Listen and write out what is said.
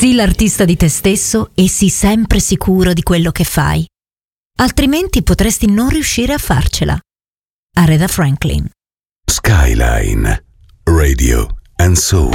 Sii l'artista di te stesso e sii sempre sicuro di quello che fai. Altrimenti potresti non riuscire a farcela. Aretha Franklin. Skyline Radio and Soul.